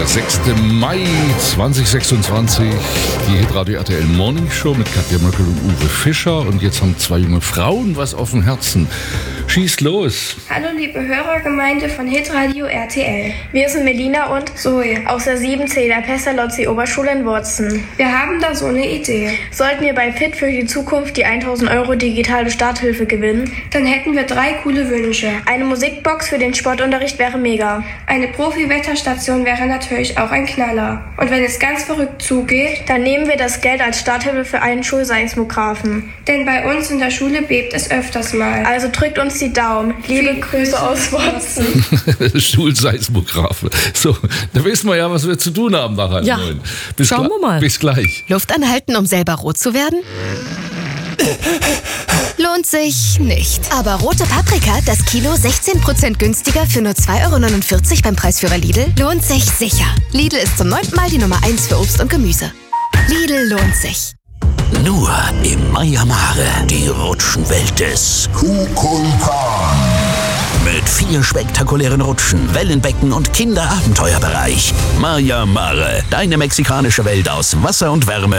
Der 6. Mai 2026, die Hitradio RTL Morning Show mit Katja Möckel und Uwe Fischer. Und jetzt haben zwei junge Frauen was auf dem Herzen. Schießt los. Hallo liebe Hörergemeinde von Hitradio RTL. Wir sind Melina und Zoe aus der 7C der Pestalozzi-Oberschule in Wurzen. Wir haben da so eine Idee. Sollten wir bei Fit für die Zukunft die 1.000 Euro digitale Starthilfe gewinnen, dann hätten wir 3 coole Wünsche. Eine Musikbox für den Sportunterricht wäre mega. Eine Profi-Wetterstation wäre natürlich auch ein Knaller. Und wenn es ganz verrückt zugeht, dann nehmen wir das Geld als Starthilfe für einen Schulseismographen. Denn bei uns in der Schule bebt es öfters mal. Also drückt uns die Daumen. Liebe Grüße aus Wurzen. Schulseismographe. So, da wissen wir ja, was wir zu tun haben nachher. Ja, schauen wir mal. Bis gleich. Luft anhalten, um selber rot zu werden? Lohnt sich nicht. Aber rote Paprika, das Kilo 16% günstiger für nur 2,49 € beim Preisführer Lidl, lohnt sich sicher. Lidl ist zum 9. Mal die Nummer 1 für Obst und Gemüse. Lidl lohnt sich. Nur im Maya Mare, die Rutschenwelt des Kukulkan. Mit 4 spektakulären Rutschen, Wellenbecken und Kinderabenteuerbereich. Maya Mare, deine mexikanische Welt aus Wasser und Wärme.